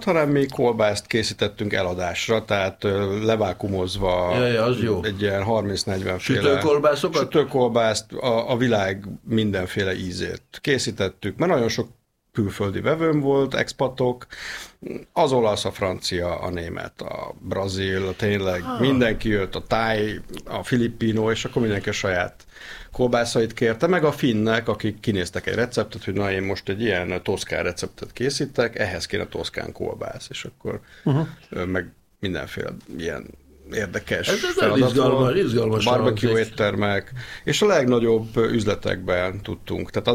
hanem mi kolbászt készítettünk eladásra, tehát levákumozva az jó. Egy ilyen 30-40 Sütőkolbászokat? Sütőkolbászt, a világ mindenféle ízét készítettük, mert nagyon sok külföldi vevőm volt, expatok, az olasz, a francia, a német, a brazil, tényleg mindenki jött, a táj, a filippino, és akkor mindenki a saját kolbászait kérte, meg a finnek, akik kinéztek egy receptet, hogy na én most egy ilyen toszkán receptet készítek, ehhez kéne toszkán kolbász, és akkor meg mindenféle ilyen érdekes feladat, izgalmas barbecue éttermek, és a legnagyobb üzletekben tudtunk. Tehát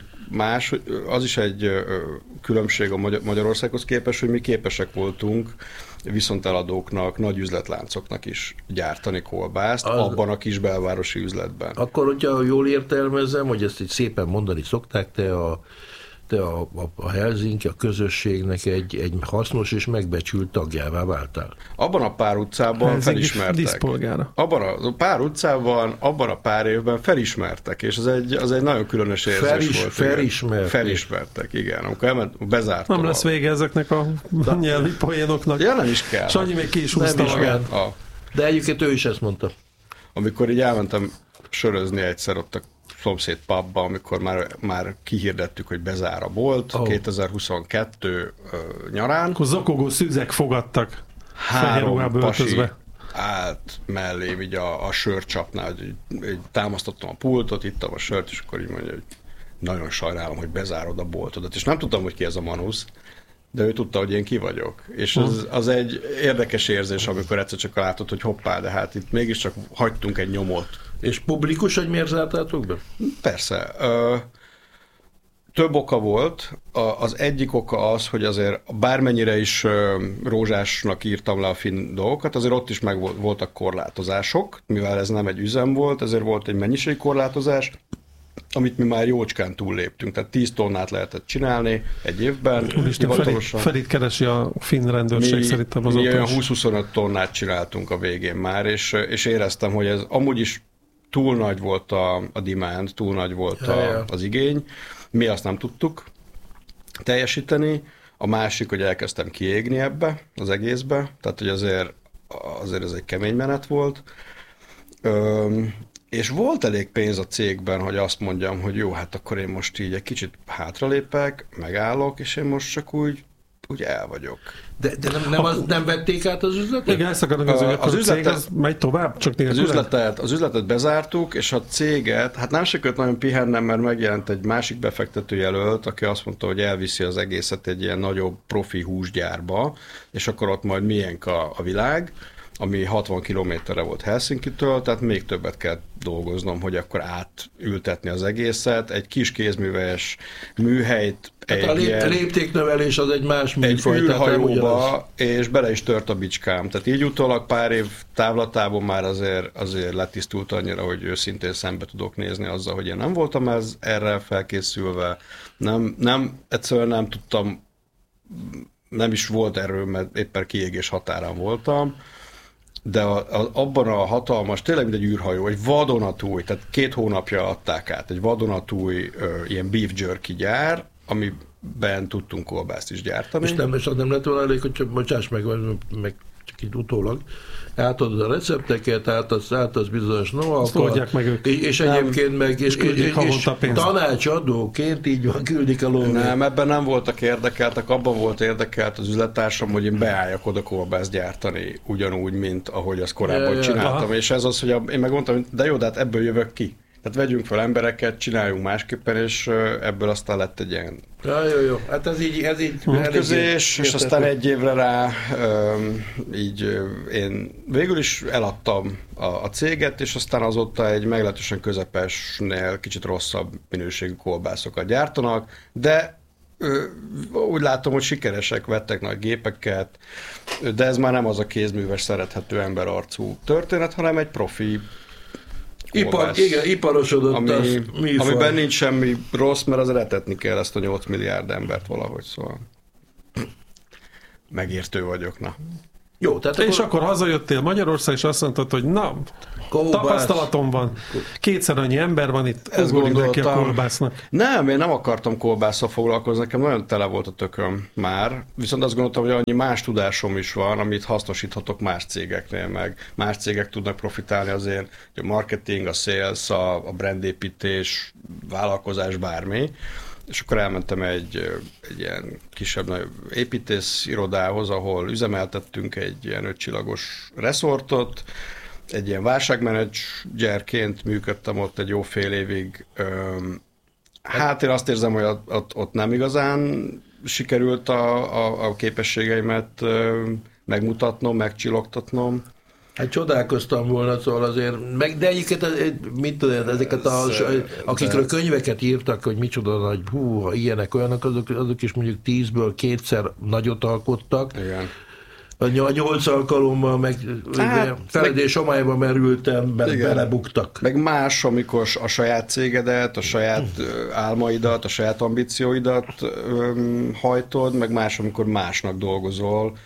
az is egy különbség a Magyarországhoz képest, hogy mi képesek voltunk viszonteladóknak, nagy üzletláncoknak is gyártani kolbászt, abban a kis belvárosi üzletben. Akkor, hogyha jól értelmezem, hogy ezt így szépen mondani szokták, te a Helsinki, a közösségnek egy hasznos és megbecsült tagjává váltál. Abban a pár utcában felismertek. Abban a pár utcában, abban a pár évben felismertek, és az egy nagyon különös érzés volt. Felismertek, igen. Amikor bezártam. Nem lesz vége ezeknek a nyelvi poénoknak. Ja, nem is kell. Sanyi még ki is húzta magát. De egyébként ő is ezt mondta. Amikor így elmentem sörözni egyszer ott a szomszéd pubba, amikor már kihirdettük, hogy bezár a bolt, 2022 nyarán. Akkor zakogó szüzek fogadtak. 3 pasi állt mellém így a sörcsapnál, hogy támasztottam a pultot, ittam a sört, és akkor így mondja, hogy nagyon sajnálom, hogy bezárod a boltodat. És nem tudtam, hogy ki ez a Manusz, de ő tudta, hogy én ki vagyok. És az egy érdekes érzés, amikor egyszer csak látod, hogy hoppá, de hát itt mégiscsak hagytunk egy nyomot. És publikus, hogy miért zártátok be? Persze. Több oka volt. Az egyik oka az, hogy azért bármennyire is rózsásnak írtam le a finn dolgokat, azért ott is meg voltak korlátozások, mivel ez nem egy üzem volt, ezért volt egy mennyiségkorlátozás, amit mi már jócskán túlléptünk. Tehát 10 tonnát lehetett csinálni egy évben. Felit keresi a finn rendőrség szerintem azóta is. Mi olyan 20-25 tonnát csináltunk a végén már, és éreztem, hogy ez amúgy is túl nagy volt a demand, túl nagy volt az igény. Mi azt nem tudtuk teljesíteni. A másik, hogy elkezdtem kiégni ebbe, az egészbe. Tehát, hogy azért ez egy kemény menet volt. És volt elég pénz a cégben, hogy azt mondjam, hogy jó, hát akkor én most így egy kicsit hátralépek, megállok, és én most csak úgy el vagyok. De nem vették át az üzletet? Igen, ezt akarom közül, akkor a cég az megy tovább? Csak az üzletet bezártuk, és a céget, hát nem sikerült nagyon pihennem, mert megjelent egy másik befektetőjelölt, aki azt mondta, hogy elviszi az egészet egy ilyen nagyobb profi húsgyárba, és akkor ott majd miénk a világ, ami 60 kilométerre volt Helsinkitől, tehát még többet kell dolgoznom, hogy akkor átültetni az egészet. Egy kis kézműves műhelyt, a léptéknövelés az egy más műfaj. Egy űrhajóba, és bele is tört a bicskám. Tehát így utólag pár év távlatában már azért letisztult annyira, hogy őszintén szembe tudok nézni azzal, hogy én nem voltam erre felkészülve. Egyszerűen nem tudtam, nem is volt erről, mert éppen kiégés határán voltam. De abban a hatalmas, tényleg mint egy űrhajó, egy vadonatúj, tehát 2 hónapja adták át, egy vadonatúj ilyen beef jerky gyár, amiben tudtunk kolbászt is gyártani. És nem lett volna elég, hogy csak bocsáss meg csak így utólag, átadod a recepteket, átadsz bizonyos know-how-kat, és egyébként meg és tanácsadóként így van, küldik a lóvét. Nem, ebben nem voltak érdekeltek, abban volt érdekelt az üzlettársam, hogy én beálljak oda kolbászt gyártani, ugyanúgy, mint ahogy azt korábban csináltam, és ez az, hogy én megmondtam, de jó, de hát ebből jövök ki. Tehát vegyünk fel embereket, csináljunk másképpen, és ebből aztán lett egy ilyen jó. Hát ez így közés, és aztán egy évre rá így én végül is eladtam a céget, és aztán azóta egy meglehetősen közepesnél kicsit rosszabb minőségű kolbászokat gyártanak, de úgy látom, hogy sikeresek, vettek nagy gépeket, de ez már nem az a kézműves, szerethető emberarcú történet, hanem egy profi iparosodott az műfaj. Amiben nincs semmi rossz, mert az etetni kell ezt a 8 milliárd embert valahogy, szóval megértő vagyok, na. Jó, tehát És akkor hazajöttél Magyarország, és azt mondtad, hogy na, tapasztalatom van. 2-szer annyi ember van itt, ezt ugorjuk neki a kolbásznak. Nem, én nem akartam kolbásszal foglalkozni, nekem nagyon tele volt a tököm már, viszont azt gondoltam, hogy annyi más tudásom is van, amit hasznosíthatok más cégeknél, meg más cégek tudnak profitálni azért, hogy a marketing, a sales, a brandépítés, vállalkozás, bármi. És akkor elmentem egy ilyen kisebb építész irodához, ahol üzemeltettünk egy ilyen 5 csillagos resortot, egy ilyen válságmenedzserként működtem ott egy jó fél évig. Hát én azt érzem, hogy ott nem igazán sikerült a képességeimet megmutatnom, megcsillogtatnom. Hát csodálkoztam volna, szóval azért, de egyébként, mit tudom, ezeket akikről könyveket írtak, hogy micsoda nagy, ha ilyenek, olyanok, azok is mondjuk 10-ből 2-szer nagyot alkottak. Igen. A 8 alkalommal meg feledés homályba merültem, belebuktak. Meg más, amikor a saját cégedet, a saját álmaidat, a saját ambícióidat hajtod, meg más, amikor másnak dolgozol,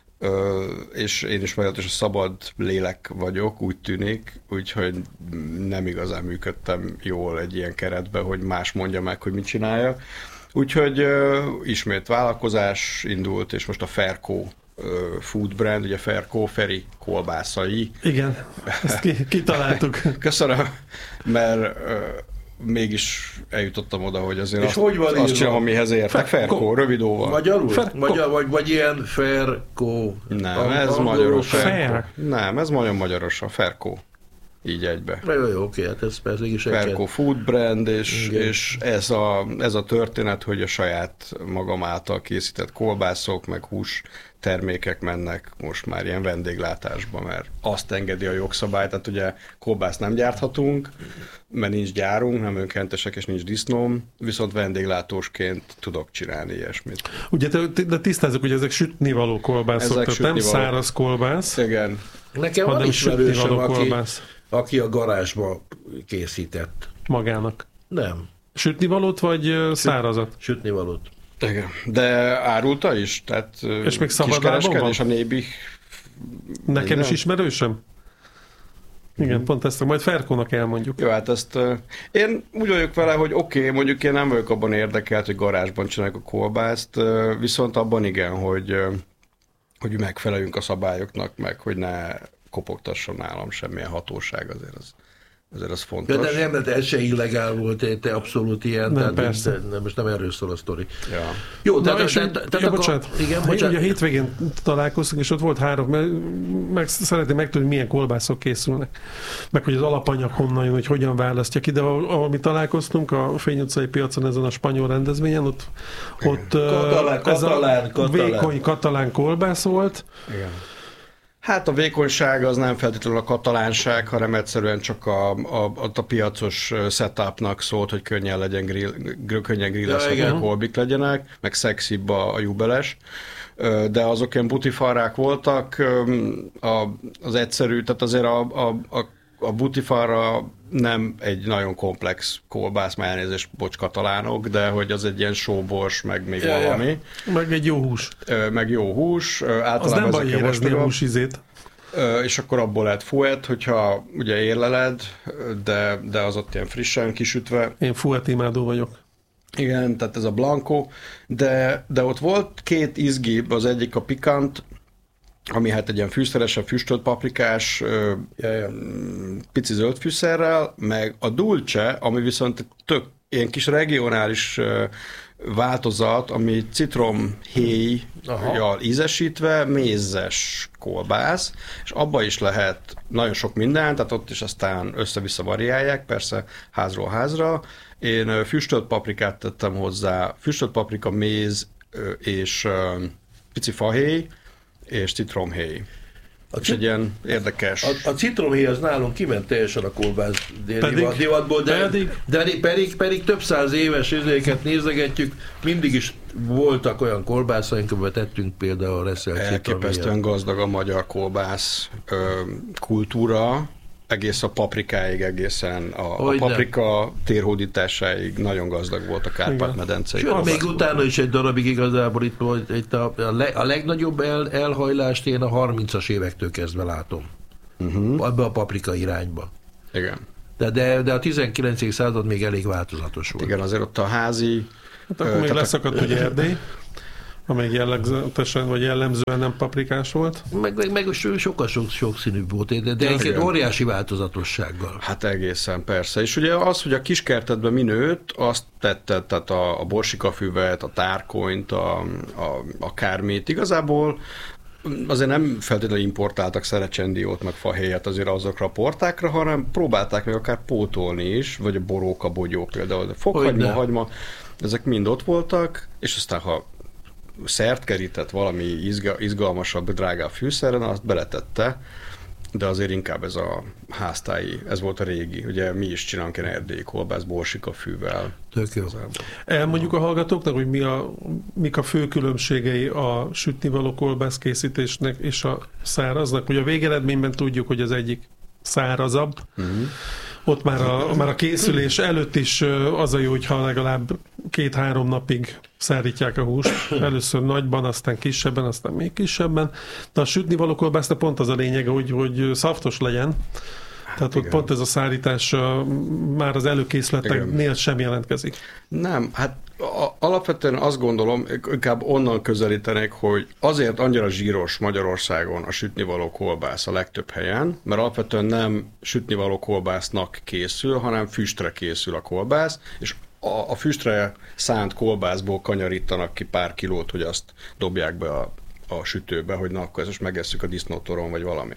és én is meglehetősen szabad lélek vagyok, úgy tűnik, úgyhogy nem igazán működtem jól egy ilyen keretben, hogy más mondja meg, hogy mit csináljak. Úgyhogy ismét vállalkozás indult, és most a Ferco food brand, ugye Ferco, Feri kolbászai. Igen, ezt kitaláltuk. Köszönöm, mert mégis eljutottam oda, hogy azért azt csinálom, amihez értek. Ferco, rövid óval. Magyarul? Vagy ilyen Ferco? Nem, ez magyaros. Nem, ez nagyon magyaros, a Ferco. Így egybe. Jó, oké, hát ez persze is Ferco food brand, és ez a történet, hogy a saját magam által készített kolbászok, meg hús termékek mennek most már ilyen vendéglátásba, mert azt engedi a jogszabály, tehát ugye kolbászt nem gyárthatunk, mert nincs gyárunk, nem önkéntesek és nincs disznóm, viszont vendéglátósként tudok csinálni ilyesmit. Ugye de tisztázzuk, hogy ezek sütnivaló kolbászok, tehát nem száraz kolbász. Igen. Nekem van ismerősöm, aki a garázsba készített. Magának? Nem. Sütnivalót vagy szárazat? Sütnivalót. Igen. De árulta is? Tehát és még szabadlábon van? És a nébi... Nekem is ismerősöm? Igen, pont ezt majd Ferkónak elmondjuk. Jó, hát ezt én úgy vagyok vele, hogy oké, mondjuk én nem vagyok abban érdekelt, hogy garázsban csináljuk a kolbászt, viszont abban igen, hogy megfeleljünk a szabályoknak, meg hogy ne kopogtasson nálam semmilyen hatóság, azért az fontos. De nem, ez se illegál volt, te abszolút ilyen, nem, persze. Most nem erről szól a sztori. Ja. Jó, bocsánat. Ugye a hétvégén találkoztunk, és ott volt 3, meg szeretném megtudni, milyen kolbászok készülnek. Meg hogy az alapanyag honnan jön, hogy hogyan választja ki, de ahol mi találkoztunk, a Fény utcai piacon, ezen a spanyol rendezvényen, ott katalán. Vékony katalán kolbász volt. Igen. Hát a vékonyság az nem feltétlenül a katalánság, hanem egyszerűen csak a piacos setupnak szólt, hogy könnyen grillezhető kolbik legyenek, meg szexibb a jubeles. De azok ilyen butifarrák voltak, az egyszerű, tehát azért a butifarra nem egy nagyon komplex kolbász, már elnézést, bocs katalánok, de hogy az egy ilyen sóbors, meg még valami. Meg egy jó hús. Meg jó hús. Az nem baj érezni a húsizét. És akkor abból lehet fuet, hogyha ugye érleled, de az ott ilyen frissen kisütve. Én fuet imádó vagyok. Igen, tehát ez a blanco, de ott volt 2 izgibb, az egyik a pikant, ami hát egy ilyen fűszeresebb, füstölt paprikás, pici zöld fűszerrel, meg a dulce, ami viszont tök ilyen kis regionális változat, ami citromhéjjal ízesítve, mézes kolbász, és abba is lehet nagyon sok minden, tehát ott is aztán össze-vissza variálják, persze házról házra. Én füstölt paprikát tettem hozzá, füstölt paprika, méz és pici fahéj, és citromhéj. És egy ilyen érdekes... A citromhéj az nálunk kiment teljesen a kolbász divatból, pedig több száz éves izéket nézegetjük, mindig is voltak olyan kolbászaink, amiben tettünk például a reszelt citromhéjat. Elképesztően gazdag a magyar kolbász kultúra, egész a paprikáig, egészen a paprika térhódításáig nagyon gazdag volt a Kárpát-medencei. Sőt, még utána is egy darabig igazából itt a legnagyobb elhajlást én a 30-as évektől kezdve látom. Abba a paprika irányba. Igen. De a 19. század még elég változatos volt. Igen, azért ott a házi... Hát akkor még leszakadt, hogy Erdély, amelyik jellegzetesen, vagy jellemzően nem paprikás volt. Meg sokkal sokszínűbb volt, de egy óriási változatossággal. Hát egészen, persze. És ugye az, hogy a kiskertedben mi nőtt, azt tetted, tehát a borsikafüvet, a tárkonyt, a kármét. Igazából azért nem feltétlenül importáltak szerecsendiót, meg fahéjat azért azokra a portákra, hanem próbálták meg akár pótolni is, vagy a boróka, bogyó például, de fokhagyma, hagyma, ezek mind ott voltak, és aztán ha szert kerített valami izgalmasabb, drágább fűszeren, azt beletette, de azért inkább ez a háztáji, ez volt a régi. Ugye mi is csinálunk ilyen erdélyi kolbász borsikafűvel. Tök jó. Elmondjuk a hallgatóknak, hogy mik a fő különbségei a sütnivaló kolbász készítésnek és a száraznak. Ugye a végeredményben tudjuk, hogy az egyik szárazabb. Ott már a készülés előtt is az a jó, hogyha legalább 2-3 napig szárítják a húst. Először nagyban, aztán kisebben, aztán még kisebben. De a sütnivaló kolbásznak pont az a lényege, hogy szaftos legyen. Tehát ott pont ez a szárítás már az előkészleteknél sem jelentkezik. Nem, hát alapvetően azt gondolom, inkább onnan közelítenek, hogy azért annyira zsíros Magyarországon a sütnivaló kolbász a legtöbb helyen, mert alapvetően nem sütnivaló kolbásznak készül, hanem füstre készül a kolbász, és a füstre szánt kolbászból kanyarítanak ki pár kilót, hogy azt dobják be a sütőbe, hogy na, akkor ezt most megesszük a disznótoron, vagy valami.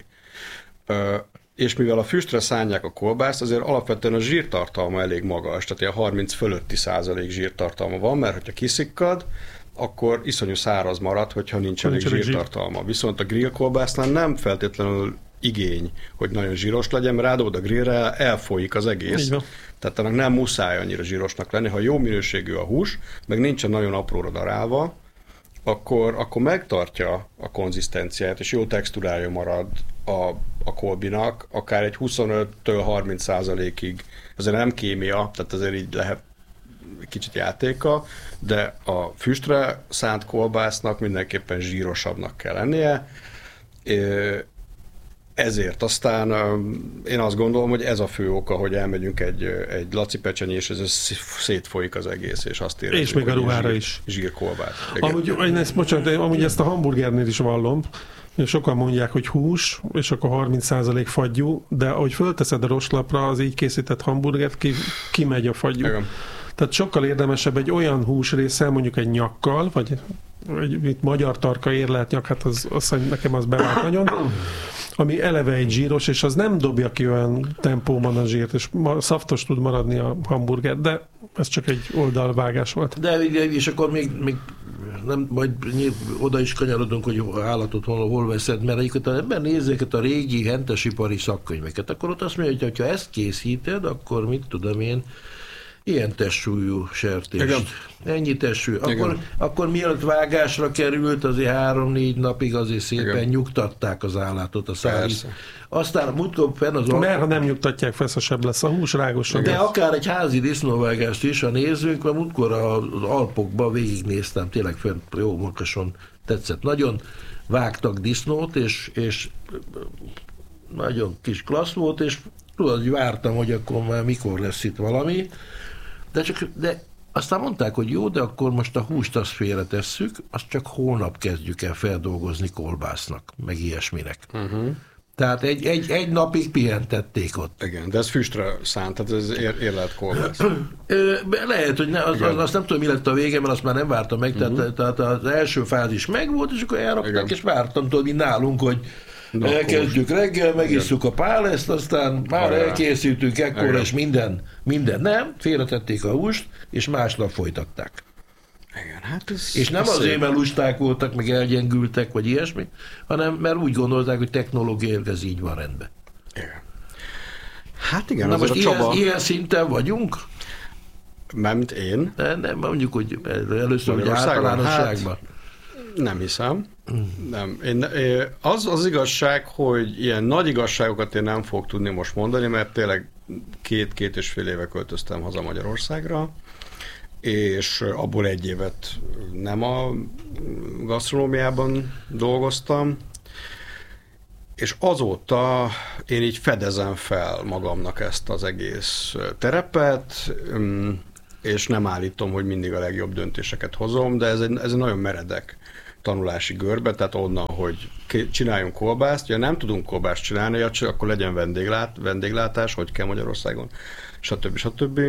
És mivel a füstre szánják a kolbászt, azért alapvetően a zsírtartalma elég magas, tehát ilyen 30 fölötti százalék zsírtartalma van, mert hogyha kiszikkad, akkor iszonyú száraz marad, hogyha nincs elég zsírtartalma. Viszont a grillkolbásznál nem feltétlenül igény, hogy nagyon zsíros legyen, mert rádobod a grillre, elfolyik az egész. Tehát annak nem muszáj annyira zsírosnak lenni. Ha jó minőségű a hús, meg nincsen nagyon apróra darálva, akkor megtartja a konzisztenciát, és jó textúrája marad a kolbinak, akár egy 25-30%-ig. Azért nem kémia, tehát azért így lehet kicsit játéka, de a füstre szánt kolbásznak mindenképpen zsírosabbnak kell lennie. Ezért aztán én azt gondolom, hogy ez a fő oka, hogy elmegyünk egy laci pecsenyés, és ez szétfolyik az egész, és azt érezzük, és még a ruhára is. Zsírkolbász. Amúgy ezt a hamburgernél is vallom, sokan mondják, hogy hús, és akkor 30% fagyú, de ahogy fölteszed a roslapra az így készített hamburgert, kimegy a fagyú. Igen. Tehát sokkal érdemesebb egy olyan húsrésszel, mondjuk egy nyakkal, vagy egy magyar tarka érlelt nyak, hát nekem az bevált nagyon, ami eleve egy zsíros, és az nem dobja ki olyan tempóban a zsírt, és szaftos tud maradni a hamburger, de ez csak egy oldalvágás volt. De és akkor még nem, majd oda is kanyarodunk, hogy állatot hol veszed, mert egyébként ebben nézzéket a régi hentesipari szakkönyveket, akkor ott azt mondja, hogy ha ezt készíted, akkor mit tudom én, ilyen testsúlyú sertést. Igen. Ennyi testsúlyú. Akkor mielőtt vágásra került, azért 3-4 napig azért szépen igen. nyugtatták az állatot a szállít. Aztán múltkor fenn az... Mert ha nem nyugtatják, feszesebb lesz a hús, rágosabb. De akár egy házi disznóvágást is, ha nézzünk, mert múltkor az Alpokban végignéztem, tényleg fent jó makason tetszett. Nagyon vágtak disznót, és nagyon kis klassz volt, és tudod, hogy vártam, hogy akkor már mikor lesz itt valami, de aztán mondták, hogy jó, de akkor most a húst azt félretesszük, azt csak holnap kezdjük el feldolgozni kolbásznak, meg ilyesminek. Tehát egy napig pihentették ott. Igen, de ez füstre szánt, tehát ez érlelt kolbász. Lehet, hogy azt nem tudom, mi lett a vége, mert azt már nem vártam meg, tehát az első fázis megvolt, és akkor elrakták, és vártam, tudod, mint nálunk, hogy elkezdjük reggel, megisszuk a páleszt, aztán már elkészítünk ekkora, és minden nem, félretették a húst, és másnap folytatták. Igen, hát és nem azért, mert lusták voltak, meg elgyengültek, vagy ilyesmi, hanem mert úgy gondolták, hogy technológiailag ez így van rendben. Igen. Hát igen, na most ilyen szinten vagyunk? Mármint én? Nem, mondjuk, hogy először, hogy általánosságban. Nem hiszem. Nem. Az igazság, hogy ilyen nagy igazságokat én nem fogok tudni most mondani, mert tényleg 2,5 éve költöztem haza Magyarországra, és abból 1 évet nem a gasztronómiában dolgoztam, és azóta én így fedezem fel magamnak ezt az egész terepet, és nem állítom, hogy mindig a legjobb döntéseket hozom, de ez egy nagyon meredek tanulási görbe, tehát onnan, hogy csináljunk kolbászt, ha nem tudunk kolbászt csinálni, akkor legyen vendéglátás, hogy kell Magyarországon, stb.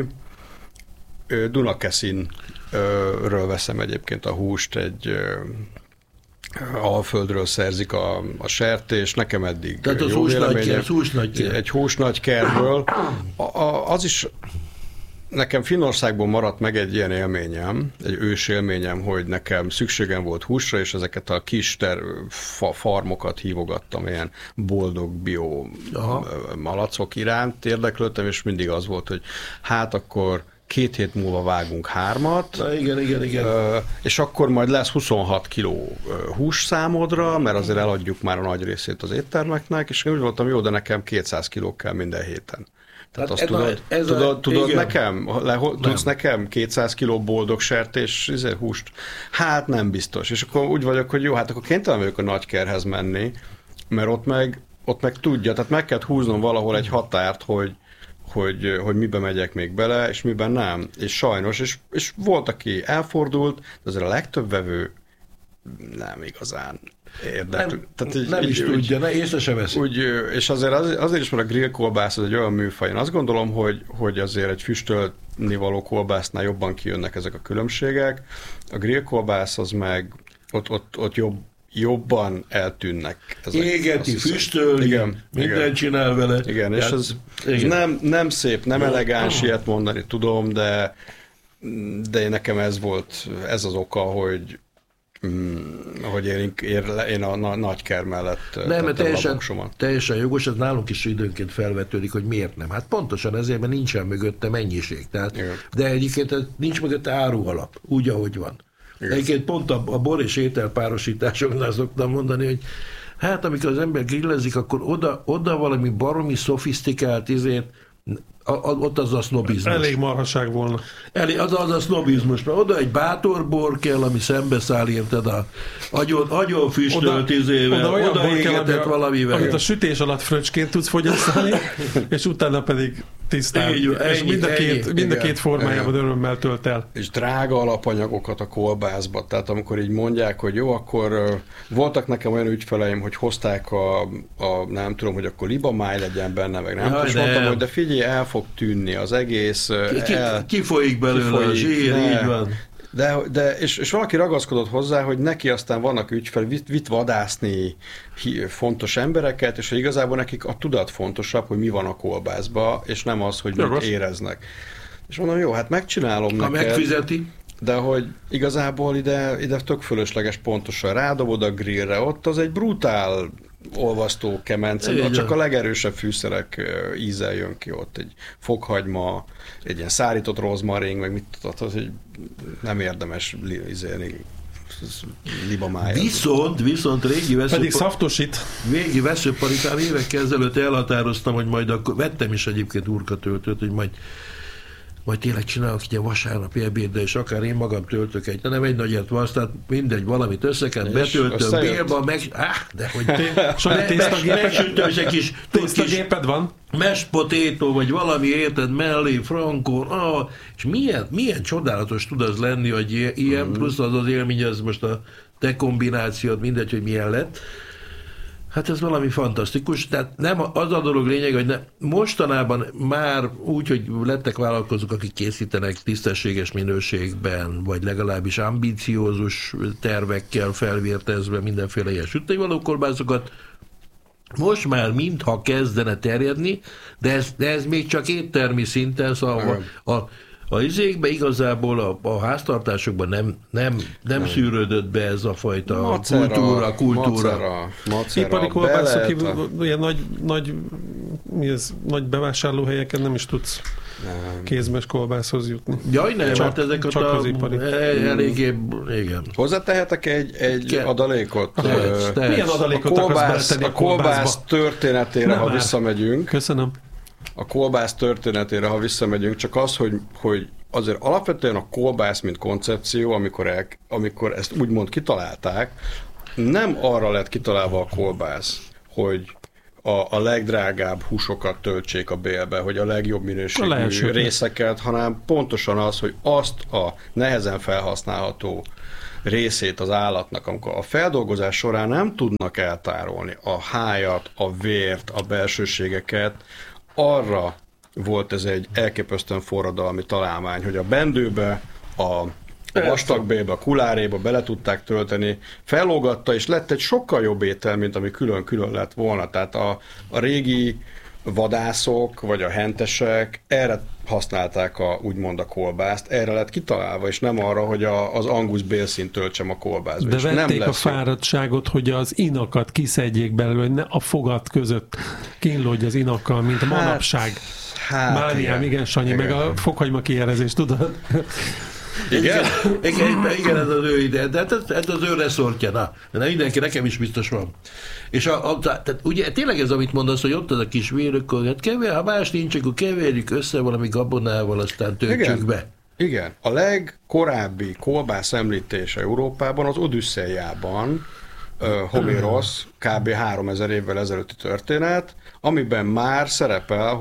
Dunakeszinről veszem egyébként a húst, egy Alföldről szerzik a sertés, nekem eddig tehát az húsnagyker. Egy húsnagykerből. Az is nekem Finnországból maradt meg egy ilyen élményem, egy ős élményem, hogy nekem szükségem volt húsra, és ezeket a kis farmokat hívogattam, ilyen boldog bio malacok iránt érdeklődtem, és mindig az volt, hogy hát akkor 2 hét múlva vágunk 3-at. Na, igen. És akkor majd lesz 26 kiló hús számodra, mert azért eladjuk már a nagy részét az éttermeknek, és én úgy voltam, jó, de nekem 200 kiló kell minden héten. Tehát azt tudod nekem? Tudsz nekem 200 kiló boldog sertés húst? Hát nem biztos. És akkor úgy vagyok, hogy jó, hát akkor kénytelen vagyok a nagykerhez menni, mert ott meg tudja, tehát meg kell húznom valahol egy határt, hogy miben megyek még bele, és miben nem. És sajnos, és volt, aki elfordult, de azért a legtöbb vevő nem igazán érdekel. Nem is tudja, észre se veszi. És azért is, mert a grillkolbász az egy olyan műfaj. Én azt gondolom, hogy azért egy füstölni való kolbásznál jobban kijönnek ezek a különbségek. A grillkolbász az meg ott jobban eltűnnek. Égeti, füstölni, mindent csinál vele. Igen, és ez nem szép, nem elegáns ilyet mondani, tudom, de nekem ez volt, ez az oka, hogy én a nagyker mellett nem, teljesen jogos, ez nálunk is időnként felvetődik, hogy miért nem. Hát pontosan ezért, mert nincsen mögötte mennyiség. Tehát, de egyébként nincs mögötte árualap, úgy, ahogy van. Igen. Egyébként pont a bor és ételpárosításoknál szoktam mondani, hogy hát amikor az ember grillezik, akkor oda valami baromi szofisztikált ott az a sznobizmus. Elég marhaság volna. Az a sznobizmus, mert oda egy bátor bor kell, ami szembeszáll, érted, agyon füstölt oda égetett valamivel. Amit a sütés alatt fröccsként tudsz fogyasztani, és utána pedig tisztán. És mind a két formájában örömmel tölt el. És drága alapanyagokat a kolbászba. Tehát amikor így mondják, hogy jó, akkor voltak nekem olyan ügyfeleim, hogy hozták nem tudom, hogy akkor libamáj legyen benne, meg nem. És mondtam, hogy de figyelj, el fog tűnni az egész. Kifolyik belőle a zsír, így van. És valaki ragaszkodott hozzá, hogy neki aztán vannak ügyfel, vitt vadászni fontos embereket, és hogy igazából nekik a tudat fontosabb, hogy mi van a kolbászba, és nem az, hogy mit éreznek. És mondom, jó, hát megcsinálom neked. Megfizeti. De hogy igazából ide tök fölösleges pontosan rádobod a grillre, ott az egy brutál olvasztó kemence, csak a legerősebb fűszerek íze jön ki ott, egy fokhagyma, egy ilyen szárított rozmarin, meg mit tudod, az egy nem érdemes libamája. Viszont pedig szaftosít. Régi veszőparipám évekkel ezelőtt elhatároztam, hogy majd akkor vettem is egyébként urkatöltőt, hogy majd tényleg csinálok így a vasárnapi ebédre, és akár én magam töltök nem egy nagyet van, tehát mindegy, valamit összekent, betöltöm, bélba, de hogy megsütöm, és egy kis tésztagéped van? Mashed potato, vagy valami érted mellé, frankon, és milyen csodálatos tud az lenni, hogy ilyen, plusz az élmény, ez most a te kombinációd, mindegy, hogy milyen lett. Hát ez valami fantasztikus, tehát nem az a dolog lényeg, hogy mostanában már úgy, hogy lettek vállalkozók, akik készítenek tisztességes minőségben, vagy legalábbis ambiciózus tervekkel felvértezve mindenféle ilyen sütővaló kolbászokat, most már mintha kezdene terjedni, de ez még csak éttermi szinten, szóval a izékben igazából a háztartásokban nem szűrődött be ez a fajta kultúra. Ipari kolbászok ilyen nagy bevásárlóhelyeken nem is tudsz kézmes kolbászhoz jutni. Jaj, nem, csak, hát ezek csak az ipari. Eléggé, igen. Hozzátehetek egy adalékot? Milyen adalékot a kolbász történetére, ha visszamegyünk. Köszönöm. A kolbász történetére, ha visszamegyünk, csak az, hogy azért alapvetően a kolbász, mint koncepció, amikor ezt úgymond kitalálták, nem arra lett kitalálva a kolbász, hogy a legdrágább húsokat töltsék a bélbe, hogy a legjobb minőségű részeket, hanem pontosan az, hogy azt a nehezen felhasználható részét az állatnak, amikor a feldolgozás során nem tudnak eltárolni a hájat, a vért, a belsőségeket, arra volt ez egy elképesztően forradalmi találmány, hogy a bendőbe, a vastagbélbe, a kuláréba bele tudták tölteni, fellógatta, és lett egy sokkal jobb étel, mint ami külön-külön lett volna. Tehát a régi vadászok, vagy a hentesek erre használták úgymond a kolbászt, erre lett kitalálva, és nem arra, hogy az angus bélszínt töltsem a kolbászba. De vették a fáradtságot, hogy az inakat kiszedjék belőle, hogy ne a fogat között kínlódj az inakkal, mint a manapság. Máriám, igen, Sanyi, igen. Meg a fokhagyma kijelezés, tudod? Igen, ez az ő ide, de ez az ő reszortja, de mindenki, nekem is biztos van. És tehát ugye tényleg ez, amit mondasz, hogy ott az a kis vérökkor, hát ha más nincs, akkor keverjük össze valami gabonával, aztán töltsük be. Igen, a legkorábbi kolbász említése Európában az Odüsszeiában, Homérosz, kb. 3000 évvel ezelőtti történet, amiben már szerepel,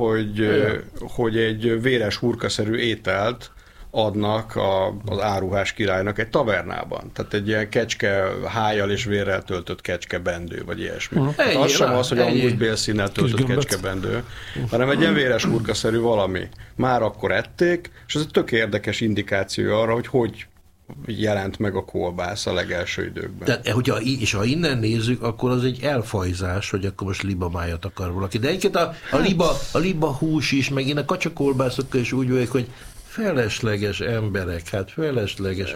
hogy egy véres hurkaszerű ételt adnak az áruhás királynak egy tavernában. Tehát egy ilyen kecske hájjal és vérrel töltött kecskebendő, vagy ilyesmi. Az sem az, hogy angus bélszínnel töltött kecskebendő, hanem egy ilyen véres hurkaszerű valami. Már akkor ették, és ez egy tök érdekes indikáció arra, hogy jelent meg a kolbász a legelső időkben. Tehát, ha innen nézzük, akkor az egy elfajzás, hogy akkor most libamájat akar valaki. De egyébként a liba hús is, meg én a kacsakolbászokkal is úgy vagyok, hogy felesleges emberek, hát felesleges,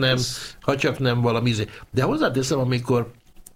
ha csak nem valami. De hozzáteszem, amikor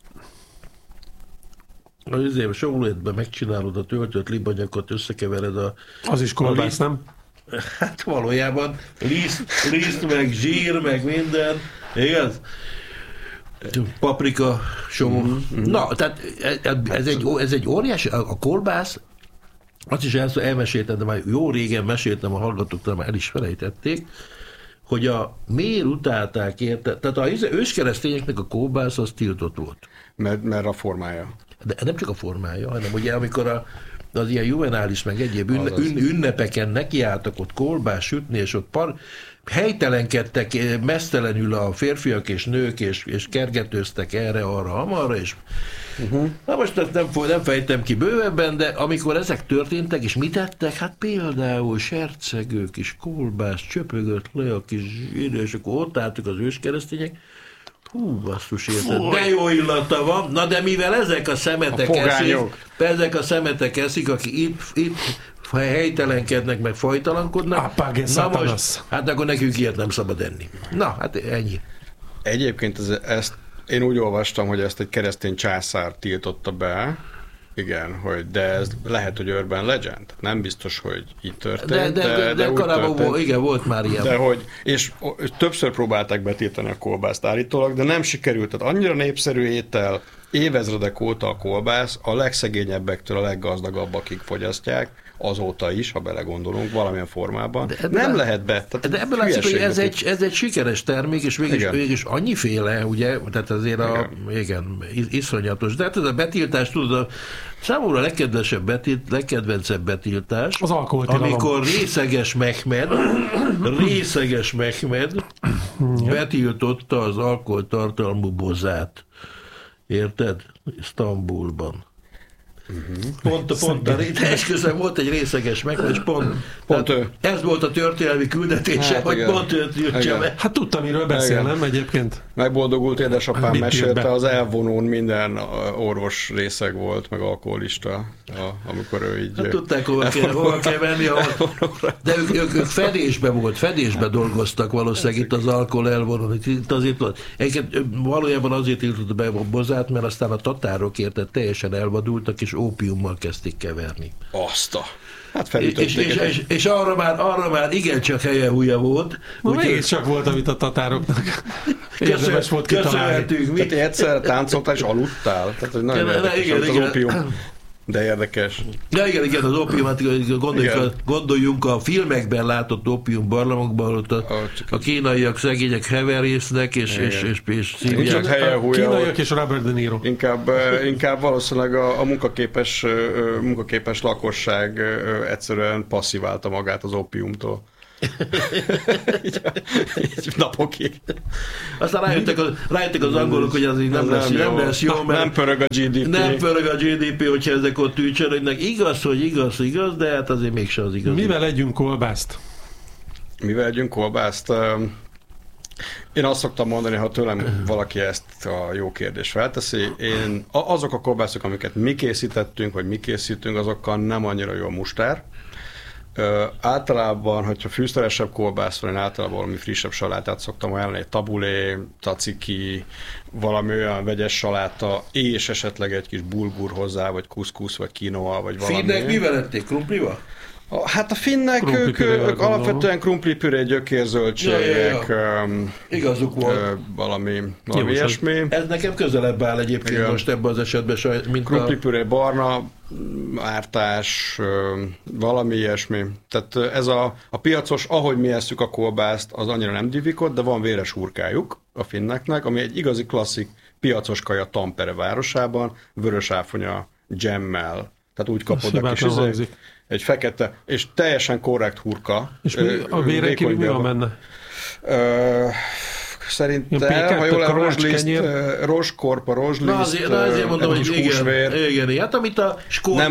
a sólétben megcsinálod a töltött libanyakot, összekevered az is kolbász, nem? Hát valójában liszt, meg zsír, meg minden, igaz? Paprika, só. Na, tehát ez egy óriási, a kolbász, azt is elmeséltem, de már jó régen meséltem a hallgatóknak, már el is felejtették, hogy miért utálták érte, tehát az őskeresztényeknek a kolbász az tiltott volt. Mert a formája. De nem csak a formája, hanem ugye amikor az ilyen juvenális, meg egyéb ünnepeken nekiálltak ott kolbász sütni, és ott helytelenkedtek mesztelenül a férfiak és nők, és kergetőztek erre-arra, amarra, és na most ezt nem fejtem ki bővebben, de amikor ezek történtek, és mit tettek? Hát például sercegő kis kolbász, csöpögött le a kis zsír, és akkor ott álltak az őskeresztények, hú, basszus, érted, de jó illata van, na de mivel ezek a szemetek eszik, akik itt helytelenkednek, meg fajtalankodnak, na most, hát akkor nekünk ilyet nem szabad enni. Na, hát ennyi. Egyébként ezt én úgy olvastam, hogy ezt egy keresztény császár tiltotta be, igen, de ez lehet, hogy urban legend. Nem biztos, hogy így történt. De korábban igen, volt már ilyen. És többször próbálták betiltani a kolbászt állítólag, de nem sikerült. Tehát annyira népszerű étel, évezredek óta a kolbász, a legszegényebbektől a leggazdagabbakig fogyasztják, azóta is, ha belegondolunk, valamilyen formában. Nem lehet be. De ebből látszik, hogy ez egy sikeres termék, és végig annyiféle, ugye, tehát azért igen, iszonyatos. De hát ez a betiltás, tudod, számomra legkedvencebb betiltás, az amikor részeges Mehmed betiltotta az alkoholtartalmú bozát. Érted? Isztambulban. Pont esküszöm, volt egy részeges és pont ez volt a történelmi küldetése, hogy pont őt írtsa meg. Hát tudtam, miről beszél, nem egyébként? Megboldogult édesapám mesélte, az elvonón minden orvos részeg volt, meg alkoholista, amikor ő így... Hát tudták, hova kell menni, de ők fedésbe dolgoztak valószínűleg itt az alkohol elvonón. Valójában azért írtott be a bozát, mert aztán a tatárok teljesen elvadultak, és ópiummal kezdték keverni. Hát felütötték. És arra már igencsak helye-húja volt. Mégis csak volt, amit a tatároknak érdemes volt kitalálni. Tehát egyszer táncoltál és aludtál. Tehát, hogy nagyon érdekes az ópium. De érdekes. Ja, igen, az ópiumát, gondoljunk a filmekben látott ópium barlangokban, ott a kínaiak szegények heverésznek, és szívják. Kínaiak és Robert De Niro. Inkább valószínűleg a munkaképes lakosság egyszerűen passziválta magát az ópiumtól. így napokig. Aztán rájöttek az angolok, hogy az így nem lesz jó, mert nem pörög a GDP. Nem pörög a GDP, hogyha ezek ott ücsörögnek. Igaz, hogy igaz, de hát azért mégsem az igaz. Mivel együnk kolbászt? Én azt szoktam mondani, ha tőlem valaki ezt a jó kérdést felteszi, azok a kolbászok, amiket mi készítettünk, vagy mi készítünk, azokkal nem annyira jó a mustár. Általában, hogyha fűszeresebb kolbász van, én általában valami frissebb salátát szoktam ajánlani, egy tabulé, tzatziki, valami olyan vegyes saláta, és esetleg egy kis bulgur hozzá, vagy kuszkusz, vagy quinoa, vagy valami. Finnek mivel ették? Krumplival? Hát a finnek, ők alapvetően krumplipüré, gyökérzöldségek, igazuk volt. Valami ilyesmi. Ez nekem közelebb áll egyébként most ebben az esetben, mint krumplipüré, barna, ártás, valami ilyesmi. Tehát ez a piacos, ahogy mi esszük a kolbászt, az annyira nem divikott, de van véres hurkájuk a finneknek, ami egy igazi klasszik piacos kaja Tampere városában, vörös áfonya dzsemmel. Tehát úgy kapod a kis egy fekete, és teljesen korrekt hurka. És a véren kívül mi van benne? Szerintem, ha jól a rozskorpa, rozsliszt, azért mondom, hogy igen. Hát amit a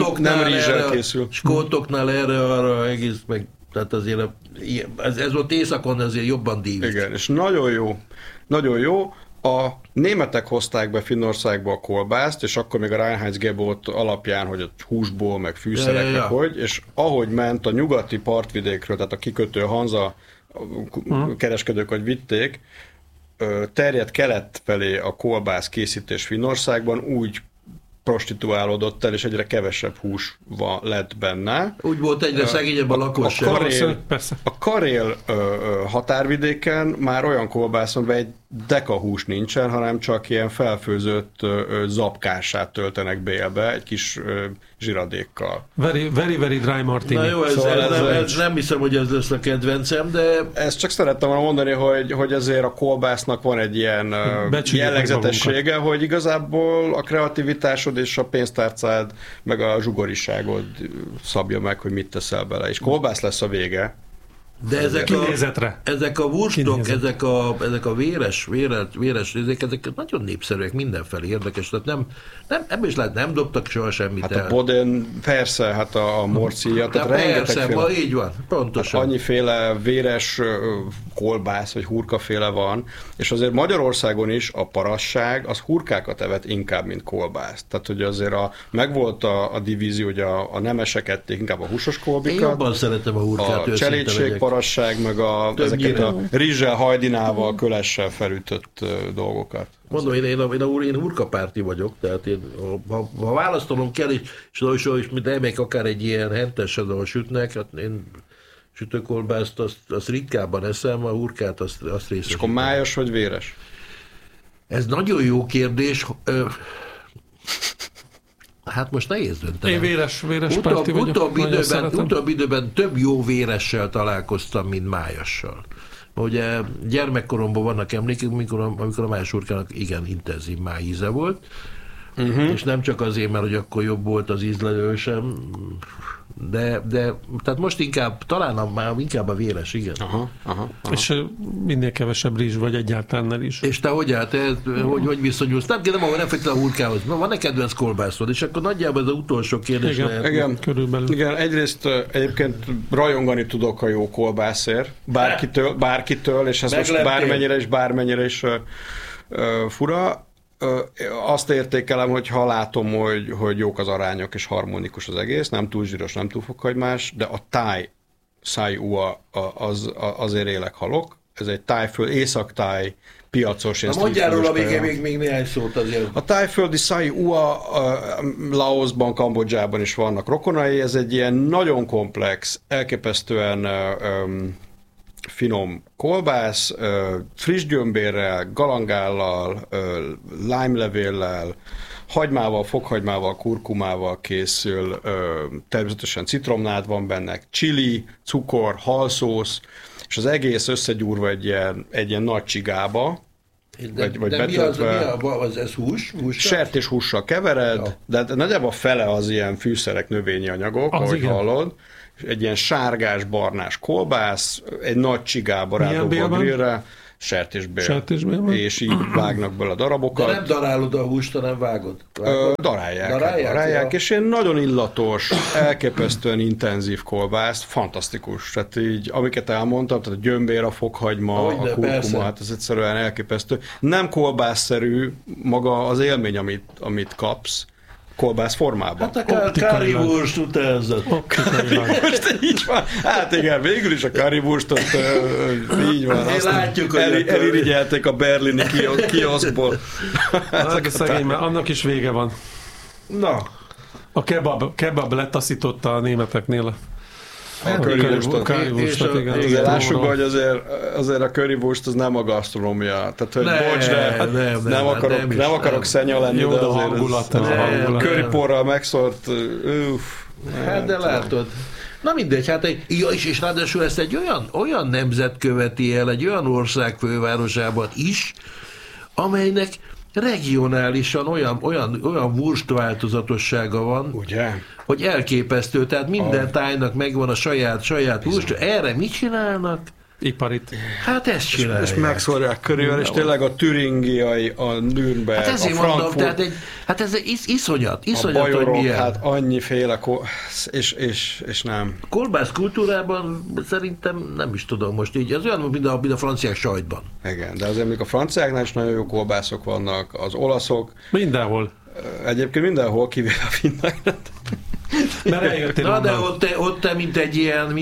skótoknál erre egész meg, tehát azért ez volt északon, azért jobban dívik. Igen, és nagyon jó. A németek hozták be Finnországba a kolbászt, és akkor még a Reinheitsgebot alapján, hogy a húsból, meg fűszereknek, és ahogy ment a nyugati partvidékről, tehát a kikötő Hanza kereskedők, hogy vitték, terjedt kelet felé a kolbász készítés Finnországban, úgy prostituálódott el, és egyre kevesebb hús lett benne. Úgy volt egyre szegényebb a lakosság. A karél határvidéken már olyan kolbászon, mert egy deka hús nincsen, hanem csak ilyen felfőzött zapkását töltenek bélbe, egy kis zsiradékkal. Very dry martini. Na jó, ez nem hiszem, hogy ez lesz a kedvencem, de... Ezt csak szerettem volna mondani, hogy azért a kolbásznak van egy ilyen jellegzetessége, hogy igazából a kreativitásod és a pénztárcád, meg a zsugoriságod szabja meg, hogy mit teszel bele. És kolbász lesz a vége. De ezek a wurstok, ezek a véres részek, ezek nagyon népszerűek, mindenfelé érdekes. Tehát nem is lehet, nem dobtak soha semmit el. Hát a Boden, persze, hát a morcia, tehát rengetegféle. Így van, pontosan. Hát annyiféle véres kolbász, vagy hurkaféle van, és azért Magyarországon is a parasság, az hurkákat evett inkább, mint kolbász. Tehát, hogy azért megvolt a divízió, hogy a nemesek ették inkább a húsos kolbikat. Én jobban szeretem a hurkát, a cselédségparasság, meg ezeket a rizssel, hajdinával, kölessel felütött dolgokat. Mondom, én hurkapárti vagyok, tehát ha választanom kell, és mint elmegyek akár egy ilyen henteshez, ahol sütnek, hát én sütőkolbászt, azt ritkábban eszem, a hurkát azt részesítem. És akkor májas vagy véres? Ez nagyon jó kérdés. Hát most nehéz döntenem. Én véres párti vagyok. Utóbbi időben több jó véressel találkoztam, mint májassal. Ugye gyermekkoromban vannak emlékek, amikor a májas hurkának igen intenzív májíze volt, és nem csak azért, mert hogy akkor jobb volt az ízlelősem, de tehát most talán inkább a véres, igen. Aha. És minél kevesebb rizs, vagy egyáltalán ne rizs. És te hogy viszonyulsz? Nem kérdem, ahol nem feltétlenül a hurkához. Van-e kedvenc kolbászod? És akkor nagyjából ez az utolsó kérdés lehet. Igen, körülbelül. Igen, egyrészt egyébként rajongani tudok a jó kolbászért. Bárkitől, és ez most bármennyire is fura. Azt értékelem, hogy ha látom, hogy jók az arányok és harmonikus az egész, nem túl zsíros, nem túl fokhagymás, de a száj ua azért élek halok. Ez egy tájföld, észak-táj piacos. Mondjál róla még néhány szót azért. A tájföldi Sai Ua, Laosban, Kambodzsában is vannak rokonai, ez egy ilyen nagyon komplex, elképesztően finom kolbász, friss gyömbérrel, galangállal, lájmlevéllel, hagymával, fokhagymával, kurkumával készül, természetesen citromnád van benne, chili, cukor, halszósz, és az egész összegyúrva egy ilyen nagy csigába, vagy betöltve. Ez hús? Sertéshússal kevered, ja. De nagyjából fele az ilyen fűszerek, növényi anyagok, az ahogy igen. Hallod. Egy ilyen sárgás-barnás kolbász, egy nagy csigába rádobva a grillre, sertésbél. És így vágnak bele a darabokat. De nem darálod a húst, hanem vágod? Darálják, és ilyen nagyon illatos, elképesztően intenzív kolbász, fantasztikus. Tehát így, amiket elmondtam, tehát a gyömbér, a fokhagyma, a kurkuma, hát ez egyszerűen elképesztő. Nem kolbászszerű maga az élmény, amit kapsz, kolbász formában. Hát a currywurst utázott. Most így van. Hát igen, végül is a currywurstot így van. Látjuk, hogy elirigyelték a berlini kioszkból. Hát szegény, mert annak is vége van. Na. A kebab letaszította a németeknél. A currywurstot, igen. Lássuk, hogy azért a currywurst az nem a gasztronómia. Tehát, hogy bocs, de nem akarok szenya lenni, jó, de azért ez curryporral megszórt. Hát de látod. Na mindegy, hát és ráadásul ezt egy olyan nemzet követi el, egy olyan ország fővárosában is, amelynek regionálisan olyan wurst változatossága van, ugye? Hogy elképesztő, tehát minden tájnak megvan a saját wurst. Erre mit csinálnak? Iparit. Hát ezt csinálják. És megszórják körül, és tényleg a türingiai, a Nürnberg, hát ezért a Frankfurt. Mondom, tehát ez iszonyat, a bajorok, hogy milyen. Hát annyiféle, és nem. Kolbász kultúrában szerintem nem is tudom most így, ez olyan, mint a franciák sajtban. Igen, de azért még a franciáknál is nagyon jó kolbászok vannak, az olaszok. Mindenhol. Egyébként mindenhol, kivéve a finnek. Mert eljöttél na, de ott te mint egy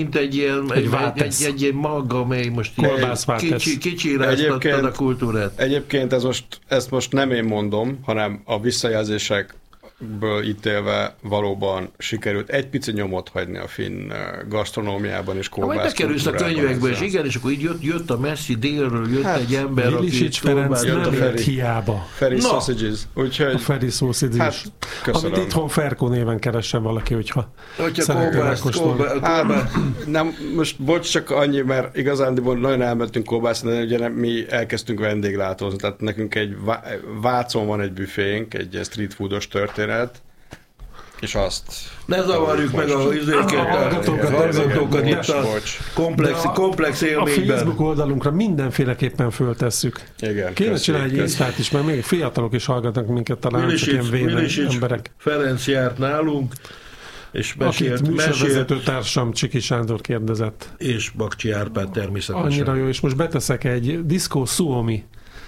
ilyen maga, amely most kicsiráztattad a kultúrát. Egyébként ezt most nem én mondom, hanem a visszajelzésekből ítélve valóban sikerült egy pici nyomot hagyni a finn gasztronómiában és kolbász kultúrában. Majd bekerülsz a könyvekbe, és igen, és akkor így jött a messzi délről, jött egy ember, Milisics Ferenc nem jött hiába. Feri Sausages. A Feri Sausages. Hát, amit itthon Ferkó néven keressen valaki, hogyha szeretnél megkóstolni. Nem, most bocs, csak annyi, mert igazándiból nagyon elmentünk kolbászni, de ugye mi elkezdtünk vendéglátózni, tehát nekünk egy Vácon van egy büfénk, egy street foodos történet, és azt... Ne zavarjuk meg a hallgatókat itt a komplex élményben. A Facebook oldalunkra mindenféleképpen föltesszük. Igen, kéne csinálni egy Instát is, mert még fiatalok is hallgatnak minket, talán csak ilyen vénen emberek. Ferenc járt nálunk, és akit műsorvezető társam Csiki Sándor kérdezett. És Bakcsi Árpád természetesen. Annyira jó, és most beteszek egy Disco Suomi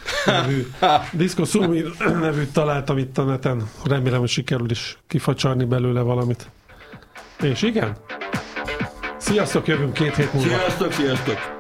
nevű találtam itt a neten. Remélem, hogy sikerül is kifacsarni belőle valamit. És igen? Sziasztok, jövünk 2 hét múlva. Sziasztok!